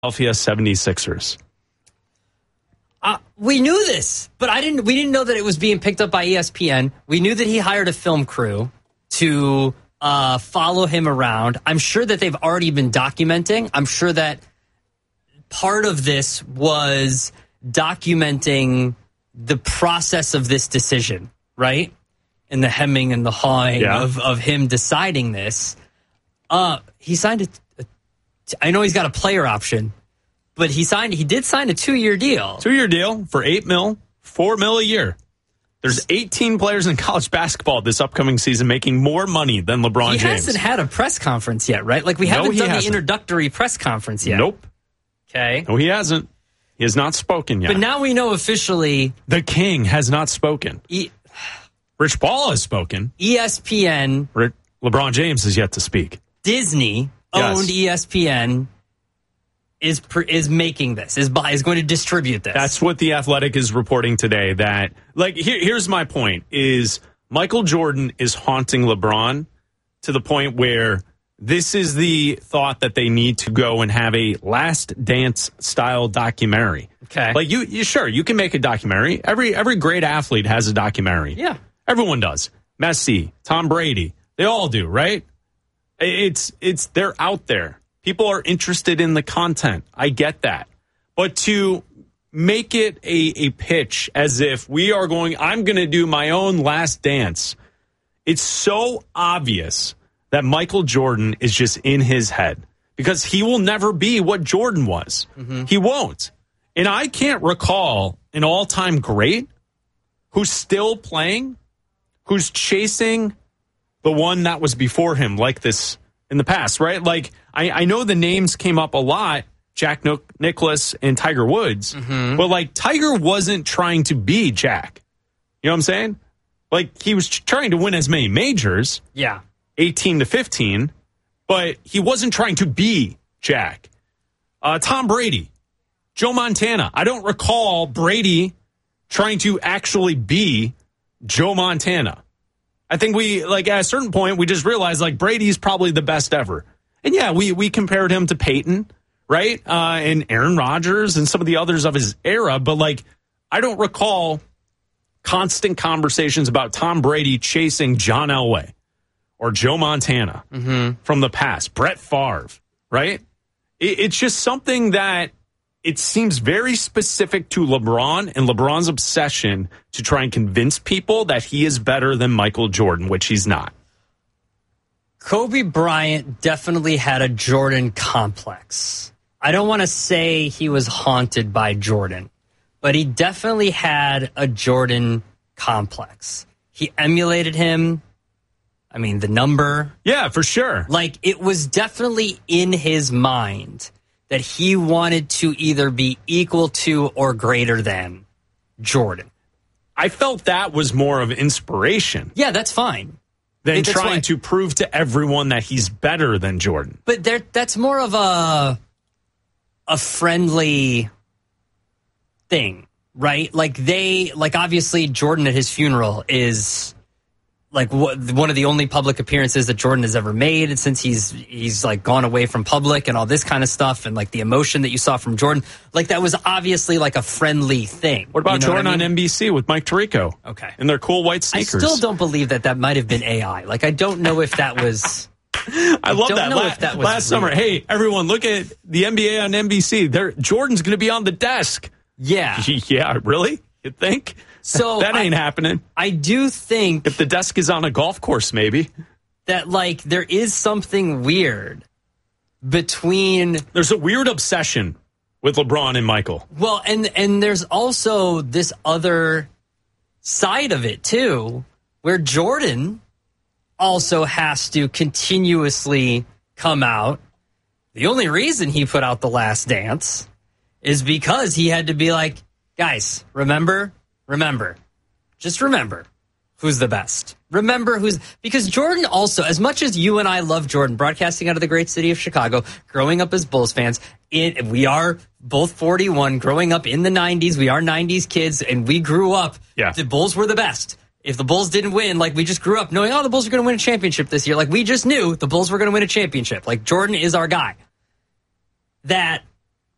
Philadelphia 76ers. We knew this, but we didn't know that it was being picked up by ESPN. We knew that he hired a film crew to follow him around. I'm sure that they've already been documenting. I'm sure that part of this was documenting the process of this decision, right? And the hemming and the hawing of him deciding this. He signed I know he's got a player option, but he did sign a 2-year deal. 2-year deal for $8 million, $4 million a year. There's 18 players in college basketball this upcoming season making more money than LeBron James. He hasn't had a press conference yet, right? Like, we haven't done the introductory press conference yet. Nope. Okay. No, he hasn't. He has not spoken yet. But now we know officially. The king has not spoken. Rich Paul has spoken. ESPN. LeBron James is yet to speak. Disney owned ESPN is making this, is going to distribute this. That's what The Athletic is reporting today. That, like, here's my point, is Michael Jordan is haunting LeBron to the point where this is the thought that they need to go and have a Last Dance style documentary. Okay. Like, you can make a documentary. Every great athlete has a documentary. Yeah. Everyone does. Messi, Tom Brady, they all do, right? They're out there. People are interested in the content. I get that. But to make it a pitch as if I'm going to do my own Last Dance, it's so obvious that Michael Jordan is just in his head because he will never be what Jordan was. Mm-hmm. He won't. And I can't recall an all-time great who's still playing, who's chasing the one that was before him like this in the past, right? Like, I know the names came up a lot, Jack Nicklaus and Tiger Woods, but, like, Tiger wasn't trying to be Jack. You know what I'm saying? Like, he was trying to win as many majors. Yeah. 18 to 15, but he wasn't trying to be Jack. Tom Brady, Joe Montana. I don't recall Brady trying to actually be Joe Montana. I think at a certain point, we just realized, like, Brady's probably the best ever. And yeah, we compared him to Peyton, right? And Aaron Rodgers and some of the others of his era. But, like, I don't recall constant conversations about Tom Brady chasing John Elway or Joe Montana from the past, Brett Favre, right? It's just something that it seems very specific to LeBron and LeBron's obsession to try and convince people that he is better than Michael Jordan, which he's not. Kobe Bryant definitely had a Jordan complex. I don't want to say he was haunted by Jordan, but he definitely had a Jordan complex. He emulated him. I mean, the number. Yeah, for sure. Like, it was definitely in his mind that he wanted to either be equal to or greater than Jordan. I felt that was more of inspiration. Yeah, that's fine. Than trying to prove to everyone that he's better than Jordan. But that's more of a friendly thing, right? Like, obviously Jordan at his funeral is like one of the only public appearances that Jordan has ever made since he's like gone away from public and all this kind of stuff, and like the emotion that you saw from Jordan, like that was obviously like a friendly thing. What about Jordan on NBC with Mike Tirico? Okay. In their cool white sneakers. I still don't believe that might have been AI. Like, I don't know if that was I love that. Last summer, hey, everyone, look at the NBA on NBC. Jordan's going to be on the desk. Yeah. Yeah, really? You think? So that ain't happening. I do think if the desk is on a golf course, maybe that, like, there is something weird between. There's a weird obsession with LeBron and Michael. Well, and there's also this other side of it too, where Jordan also has to continuously come out. The only reason he put out The Last Dance is because he had to be like, guys, remember, just remember who's the best. Remember because Jordan also, as much as you and I love Jordan, broadcasting out of the great city of Chicago, growing up as Bulls fans, we are both 41, growing up in the 90s, we are 90s kids, and we grew up, the Bulls were the best. If the Bulls didn't win, like, we just grew up knowing, the Bulls are going to win a championship this year. Like, we just knew the Bulls were going to win a championship. Like, Jordan is our guy. That